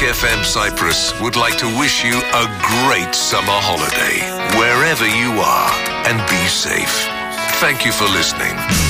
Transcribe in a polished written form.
FM Cyprus would like to wish you a great summer holiday, wherever you are, and be safe. Thank you for listening.